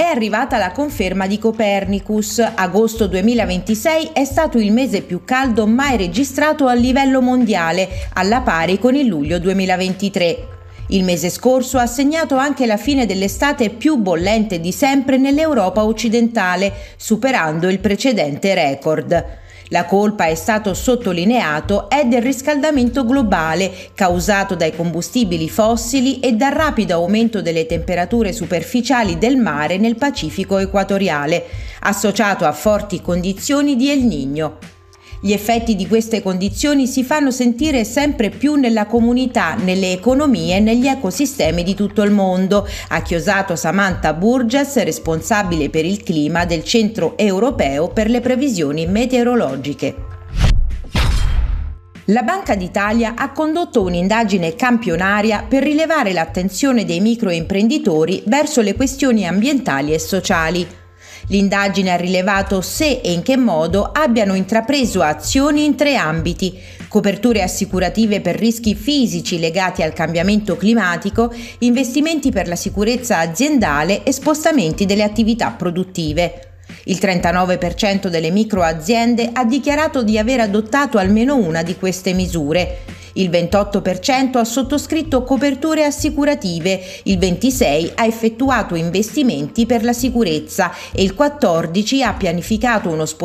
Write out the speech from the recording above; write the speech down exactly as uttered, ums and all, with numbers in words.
arrivata la conferma di Copernicus. Agosto duemilaventisei è stato il mese più caldo mai registrato a livello mondiale, alla pari con il luglio duemilaventitré. Il mese scorso ha segnato anche la fine dell'estate più bollente di sempre nell'Europa occidentale, superando il precedente record. La colpa, è stato sottolineato, è del riscaldamento globale causato dai combustibili fossili e dal rapido aumento delle temperature superficiali del mare nel Pacifico equatoriale, associato a forti condizioni di El Niño. Gli effetti di queste condizioni si fanno sentire sempre più nella comunità, nelle economie e negli ecosistemi di tutto il mondo, ha chiosato Samantha Burgess, responsabile per il clima del Centro Europeo per le Previsioni Meteorologiche. La Banca d'Italia ha condotto un'indagine campionaria per rilevare l'attenzione dei microimprenditori verso le questioni ambientali e sociali. L'indagine ha rilevato se e in che modo abbiano intrapreso azioni in tre ambiti: coperture assicurative per rischi fisici legati al cambiamento climatico, investimenti per la sicurezza aziendale e spostamenti delle attività produttive. Il trentanove per cento delle microaziende ha dichiarato di aver adottato almeno una di queste misure. Il ventotto per cento ha sottoscritto coperture assicurative, il ventisei per cento ha effettuato investimenti per la sicurezza e il quattordici per cento ha pianificato uno spostamento